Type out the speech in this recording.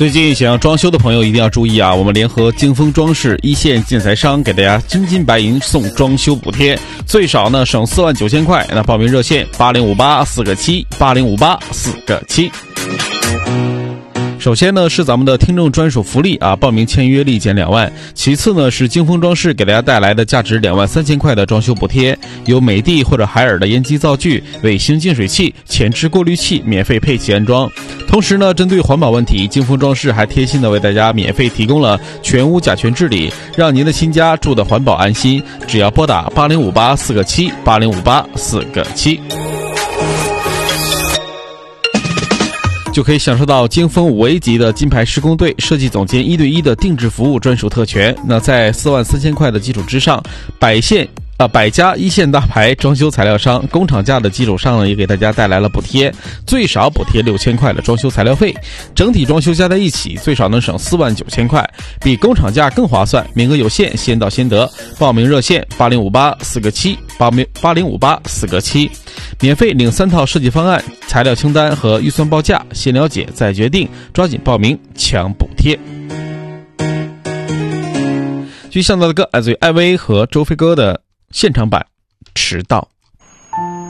最近想要装修的朋友一定要注意啊！我们联合京风装饰一线建材商给大家真金白银送装修补贴，最少呢省49000块。那报名热线8058-4个7，8058-4个7。首先呢是咱们的听众专属福利啊，报名签约立减2万。其次呢是京风装饰给大家带来的价值23000块的装修补贴，有美的或者海尔的烟机灶具、卫星净水器、前置过滤器免费配齐安装。同时呢，针对环保问题，京风装饰还贴心的为大家免费提供了全屋甲醛治理，让您的新家住得环保安心。只要拨打8058-4个7，8058-4个7。就可以享受到京风5A级的金牌施工队设计总监1对1的定制服务专属特权。那在43000块的基础之上，百家一线大牌装修材料商工厂价的基础上呢，也给大家带来了补贴，最少补贴6000块的装修材料费，整体装修加在一起最少能省49000块，比工厂价更划算。名额有限，先到先得。报名热线8058-4个7，8058-4个7，免费领3套设计方案、材料清单和预算报价，先了解再决定，抓紧报名抢补贴。继续上到的歌来自于艾薇和周飞哥的现场版迟到。